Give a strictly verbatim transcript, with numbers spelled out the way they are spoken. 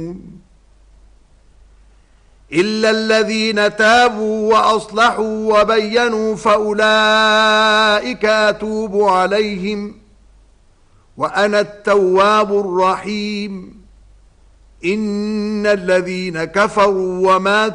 إلا الذين تابوا وأصلحوا وبينوا فأولئك أتوب عليهم وأنا التواب الرحيم. إن الذين كفروا وماتوا